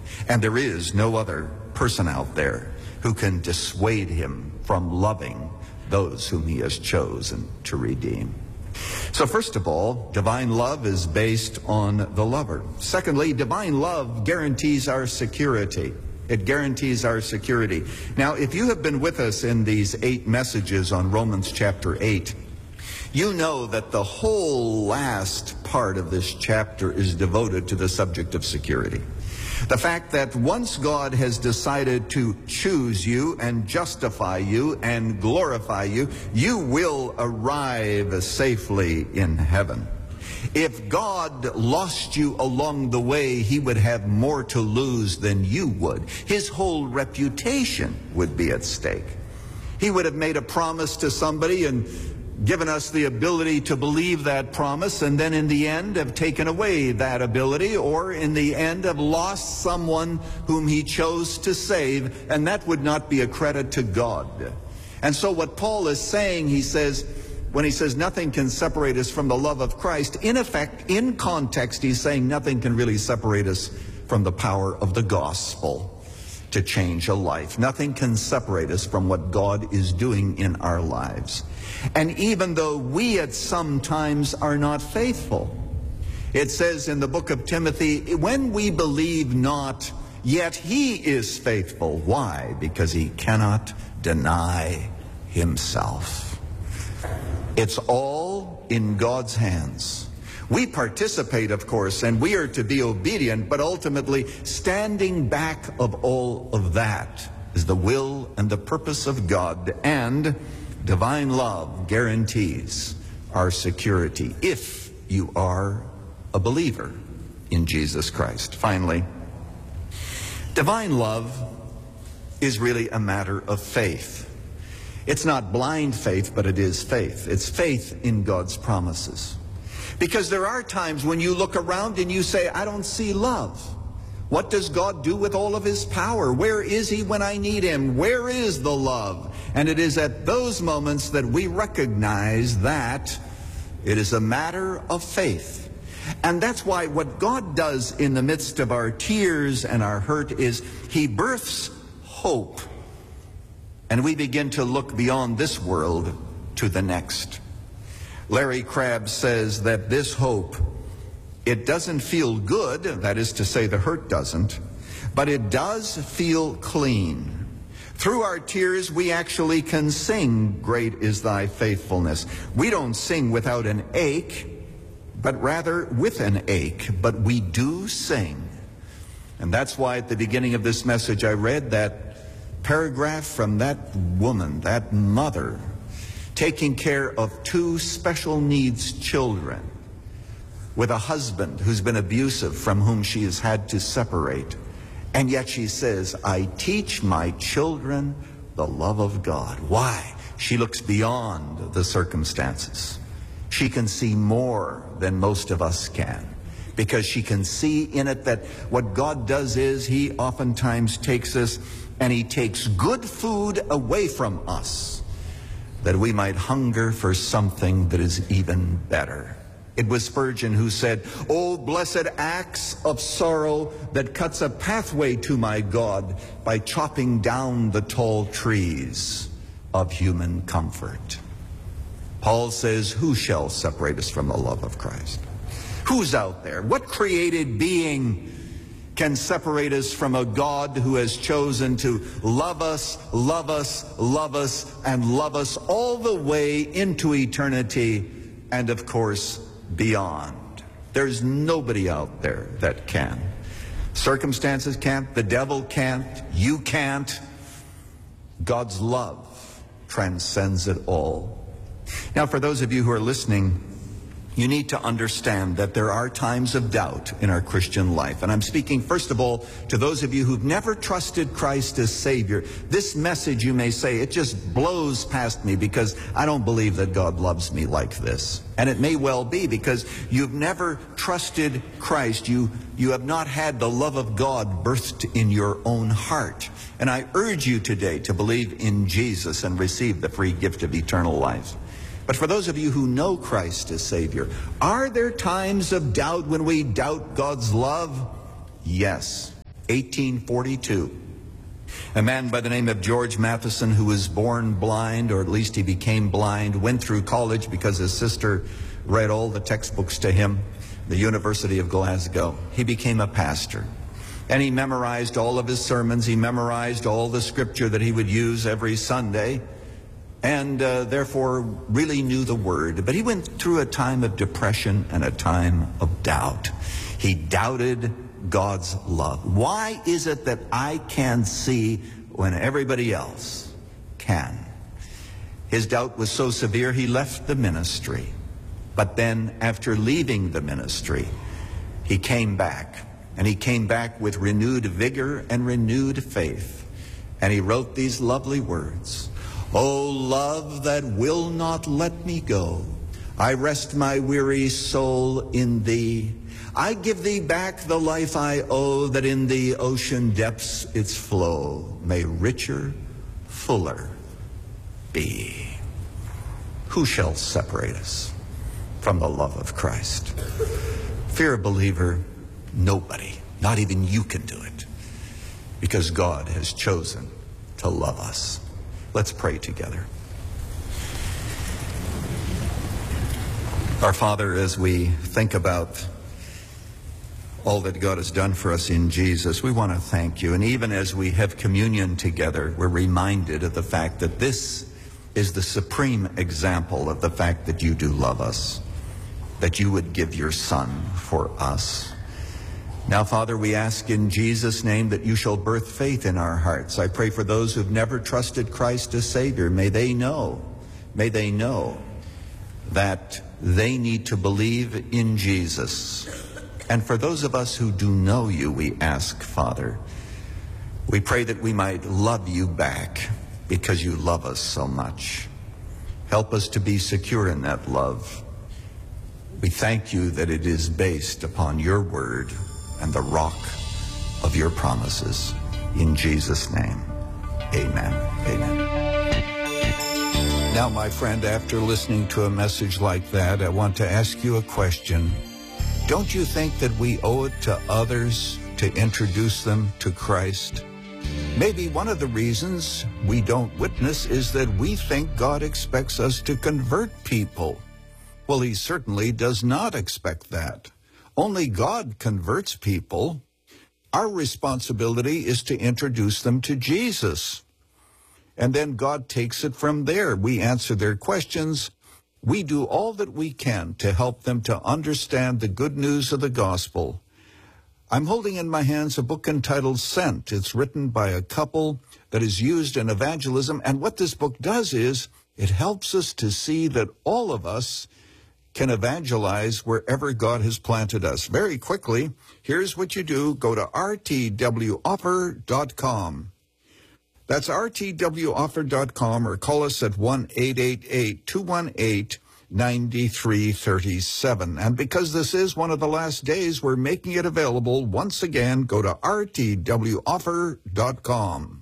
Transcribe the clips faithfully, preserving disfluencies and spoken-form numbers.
And there is no other person out there who can dissuade him from loving those whom he has chosen to redeem. So first of all, divine love is based on the lover. Secondly, divine love guarantees our security. It guarantees our security. Now, if you have been with us in these eight messages on Romans chapter eight, you know that the whole last part of this chapter is devoted to the subject of security. The fact that once God has decided to choose you and justify you and glorify you, you will arrive safely in heaven. If God lost you along the way, he would have more to lose than you would. His whole reputation would be at stake. He would have made a promise to somebody and given us the ability to believe that promise, and then in the end have taken away that ability, or in the end have lost someone whom he chose to save, and that would not be a credit to God. And so what Paul is saying, he says, when he says nothing can separate us from the love of Christ, in effect, in context, he's saying nothing can really separate us from the power of the gospel to change a life. Nothing can separate us from what God is doing in our lives. And even though we at some times are not faithful, it says in the book of Timothy, when we believe not, yet he is faithful. Why? Because he cannot deny himself. It's all in God's hands. We participate, of course, and we are to be obedient, but ultimately standing back of all of that is the will and the purpose of God, and divine love guarantees our security if you are a believer in Jesus Christ. Finally, divine love is really a matter of faith. It's not blind faith, but it is faith. It's faith in God's promises. Because there are times when you look around and you say, I don't see love. What does God do with all of his power? Where is he when I need him? Where is the love? And it is at those moments that we recognize that it is a matter of faith. And that's why what God does in the midst of our tears and our hurt is he births hope. And we begin to look beyond this world to the next. Larry Crabb says that this hope, it doesn't feel good, that is to say the hurt doesn't, but it does feel clean. Through our tears, we actually can sing, "Great is thy faithfulness." We don't sing without an ache, but rather with an ache, but we do sing. And that's why at the beginning of this message I read that paragraph from that woman, that mother, taking care of two special needs children with a husband who's been abusive, from whom she has had to separate. And yet she says, I teach my children the love of God. Why? She looks beyond the circumstances. She can see more than most of us can, because she can see in it that what God does is he oftentimes takes us and he takes good food away from us, that we might hunger for something that is even better. It was Spurgeon who said, "Oh, blessed axe of sorrow that cuts a pathway to my God by chopping down the tall trees of human comfort." Paul says, who shall separate us from the love of Christ? Who's out there? What created being can separate us from a God who has chosen to love us, love us, love us, and love us all the way into eternity and, of course, beyond? There's nobody out there that can. Circumstances can't, the devil can't, you can't. God's love transcends it all. Now, for those of you who are listening, you need to understand that there are times of doubt in our Christian life. And I'm speaking, first of all, to those of you who've never trusted Christ as Savior. This message, you may say, it just blows past me because I don't believe that God loves me like this. And it may well be because you've never trusted Christ. You, you have not had the love of God birthed in your own heart. And I urge you today to believe in Jesus and receive the free gift of eternal life. But for those of you who know Christ as Savior, are there times of doubt when we doubt God's love? Yes. eighteen forty-two. A man by the name of George Matheson, who was born blind, or at least he became blind, went through college because his sister read all the textbooks to him, the University of Glasgow. He became a pastor. And he memorized all of his sermons. He memorized all the scripture that he would use every Sunday, and uh, therefore really knew the Word. But he went through a time of depression and a time of doubt. He doubted God's love. Why is it that I can see when everybody else can? His doubt was so severe, he left the ministry. But then, after leaving the ministry, he came back. And he came back with renewed vigor and renewed faith. And he wrote these lovely words. O love that will not let me go, I rest my weary soul in thee. I give thee back the life I owe, that in the ocean depths its flow may richer, fuller be. Who shall separate us from the love of Christ? Fear, believer, nobody, not even you, can do it, because God has chosen to love us. Let's pray together. Our Father, as we think about all that God has done for us in Jesus, we want to thank you. And even as we have communion together, we're reminded of the fact that this is the supreme example of the fact that you do love us, that you would give your Son for us. Now, Father, we ask in Jesus' name that you shall birth faith in our hearts. I pray for those who've never trusted Christ as Savior. May they know, may they know that they need to believe in Jesus. And for those of us who do know you, we ask, Father, we pray that we might love you back because you love us so much. Help us to be secure in that love. We thank you that it is based upon your word and the rock of your promises. In Jesus' name, amen. Amen. Now, my friend, after listening to a message like that, I want to ask you a question. Don't you think that we owe it to others to introduce them to Christ? Maybe one of the reasons we don't witness is that we think God expects us to convert people. Well, he certainly does not expect that. Only God converts people. Our responsibility is to introduce them to Jesus. And then God takes it from there. We answer their questions. We do all that we can to help them to understand the good news of the gospel. I'm holding in my hands a book entitled Sent. It's written by a couple that is used in evangelism. And what this book does is it helps us to see that all of us can evangelize wherever God has planted us. Very quickly, here's what you do. Go to R T W offer dot com. That's R T W offer dot com, or call us at one eight eight eight, two one eight, nine three three seven. And because this is one of the last days, we're making it available. Once again, go to R T W offer dot com.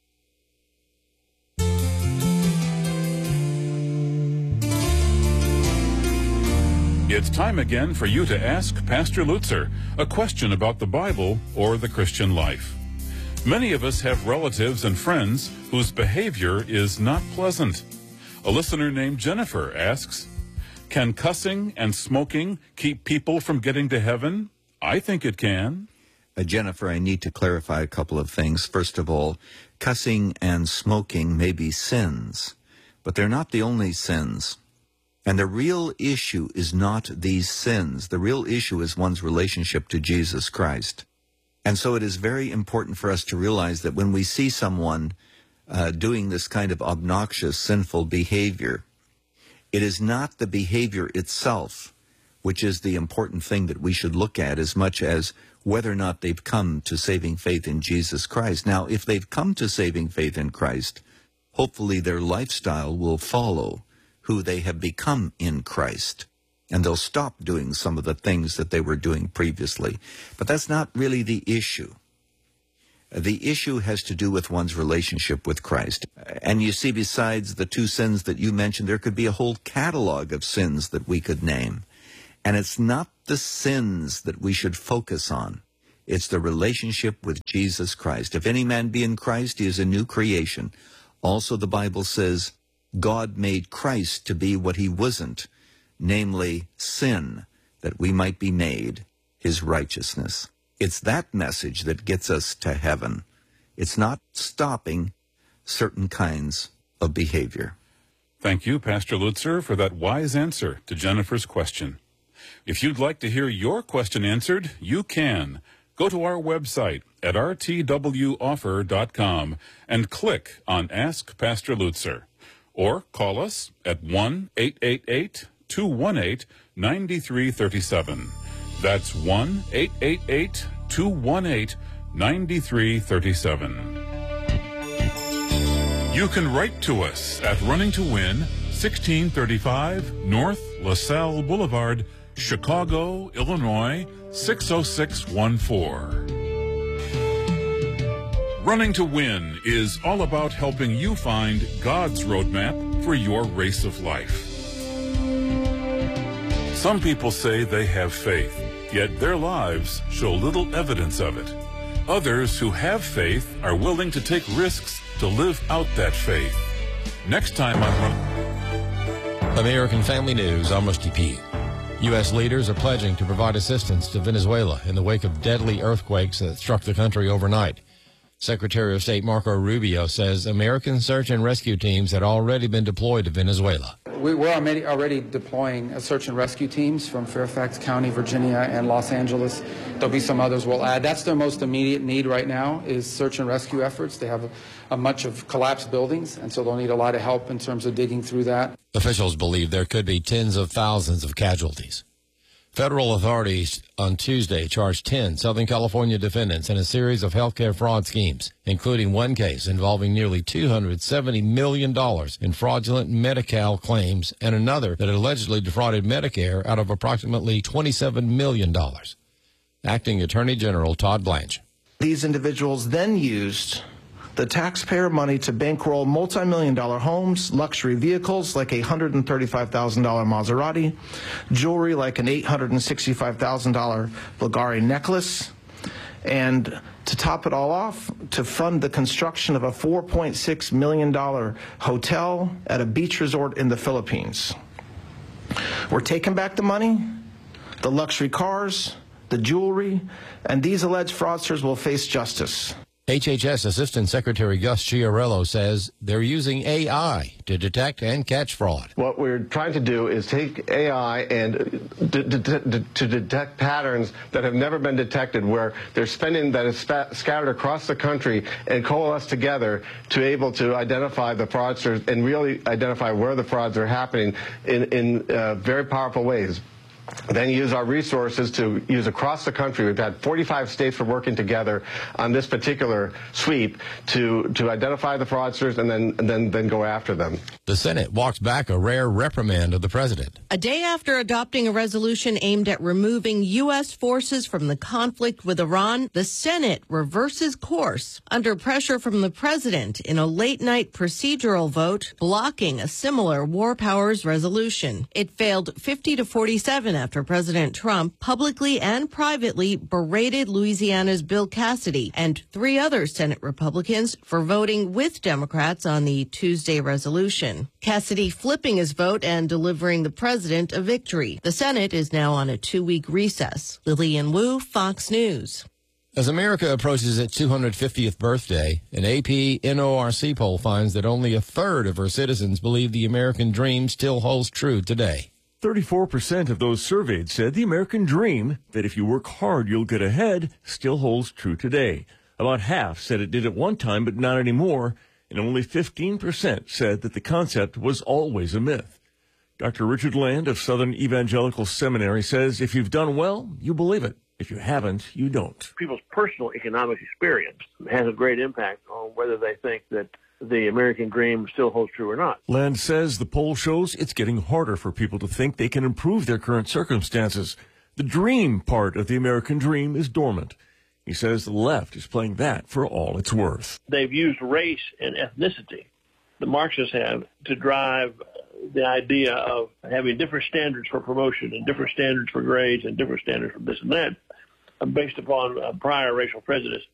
It's time again for you to ask Pastor Lutzer a question about the Bible or the Christian life. Many of us have relatives and friends whose behavior is not pleasant. A listener named Jennifer asks, can cussing and smoking keep people from getting to heaven? I think it can. Uh, Jennifer, I need to clarify a couple of things. First of all, cussing and smoking may be sins, but they're not the only sins. And the real issue is not these sins. The real issue is one's relationship to Jesus Christ. And so it is very important for us to realize that when we see someone uh, doing this kind of obnoxious, sinful behavior, it is not the behavior itself, which is the important thing that we should look at, as much as whether or not they've come to saving faith in Jesus Christ. Now, if they've come to saving faith in Christ, hopefully their lifestyle will follow who they have become in Christ, and they'll stop doing some of the things that they were doing previously. But that's not really the issue. The issue has to do with one's relationship with Christ. And you see, besides the two sins that you mentioned, there could be a whole catalog of sins that we could name. And it's not the sins that we should focus on. It's the relationship with Jesus Christ. If any man be in Christ, he is a new creation. Also, the Bible says God made Christ to be what he wasn't, namely sin, that we might be made his righteousness. It's that message that gets us to heaven. It's not stopping certain kinds of behavior. Thank you, Pastor Lutzer, for that wise answer to Jennifer's question. If you'd like to hear your question answered, you can. Go to our website at r t w offer dot com and click on Ask Pastor Lutzer. Or call us at one eight eight eight, two one eight, nine three three seven. That's one eight eight eight, two one eight, nine three three seven. You can write to us at Running to Win, sixteen thirty-five North LaSalle Boulevard, Chicago, Illinois, six oh six one four. Running to Win is all about helping you find God's roadmap for your race of life. Some people say they have faith, yet their lives show little evidence of it. Others who have faith are willing to take risks to live out that faith. Next time on Run- American Family News, I'm Rusty P. U S leaders are pledging to provide assistance to Venezuela in the wake of deadly earthquakes that struck the country overnight. Secretary of State Marco Rubio says American search and rescue teams had already been deployed to Venezuela. We were already, already deploying search and rescue teams from Fairfax County, Virginia, and Los Angeles. There'll be some others we'll add. That's their most immediate need right now is search and rescue efforts. They have a, a much of collapsed buildings, and so they'll need a lot of help in terms of digging through that. Officials believe there could be tens of thousands of casualties. Federal authorities on Tuesday charged ten Southern California defendants in a series of healthcare fraud schemes, including one case involving nearly two hundred seventy million dollars in fraudulent Medi-Cal claims and another that allegedly defrauded Medicare out of approximately twenty-seven million dollars. Acting Attorney General Todd Blanche. These individuals then used the taxpayer money to bankroll multi-million dollar homes, luxury vehicles like a one hundred thirty-five thousand dollars Maserati, jewelry like an eight hundred sixty-five thousand dollars Bulgari necklace, and to top it all off, to fund the construction of a four point six million dollars hotel at a beach resort in the Philippines. We're taking back the money, the luxury cars, the jewelry, and these alleged fraudsters will face justice. H H S Assistant Secretary Gus Chiarello says they're using A I to detect and catch fraud. What we're trying to do is take A I and d- d- d- to detect patterns that have never been detected, where there's spending that is sp- scattered across the country and coalesce together to be able to identify the fraudsters and really identify where the frauds are happening in, in uh, very powerful ways. Then use our resources to use across the country. We've had forty-five states were working together on this particular sweep to to identify the fraudsters and then and then then go after them. The Senate walks back a rare reprimand of the president. A day after adopting a resolution aimed at removing U S forces from the conflict with Iran, the Senate reverses course under pressure from the president in a late-night procedural vote blocking a similar war powers resolution. It failed fifty to forty-seven after President Trump publicly and privately berated Louisiana's Bill Cassidy and three other Senate Republicans for voting with Democrats on the Tuesday resolution. Cassidy flipping his vote and delivering the president a victory. The Senate is now on a two-week recess. Lillian Wu, Fox News. As America approaches its two hundred fiftieth birthday, an A P N O R C poll finds that only a third of her citizens believe the American dream still holds true today. thirty-four percent of those surveyed said the American dream, that if you work hard you'll get ahead, still holds true today. About half said it did at one time but not anymore, and only fifteen percent said that the concept was always a myth. Doctor Richard Land of Southern Evangelical Seminary says if you've done well, you believe it. If you haven't, you don't. People's personal economic experience has a great impact on whether they think that the American dream still holds true or not. Land says the poll shows it's getting harder for people to think they can improve their current circumstances. The dream part of the American dream is dormant. He says the left is playing that for all it's worth. They've used race and ethnicity, the Marxists have, to drive the idea of having different standards for promotion and different standards for grades and different standards for this and that. based upon uh, prior racial prejudice.